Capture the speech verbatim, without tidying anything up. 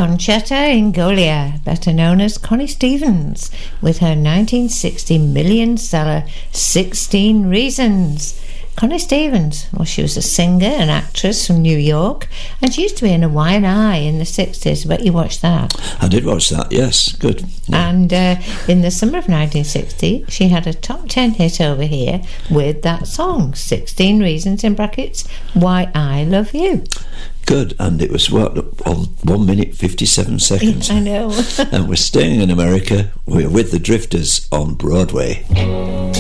Conchetta Ingolia, better known as Connie Stevens, with her nineteen sixty million-seller sixteen Reasons. Connie Stevens, well, she was a singer and actress from New York, and she used to be in a Y and I in the sixties. But you watched that? I did watch that, yes, good. Yeah. And uh, in the summer of nineteen sixty, she had a top ten hit over here with that song, sixteen Reasons, in brackets, Why I Love You. Good, and it was what, on one minute fifty-seven seconds. I know. And we're staying in America. We're with the Drifters on Broadway.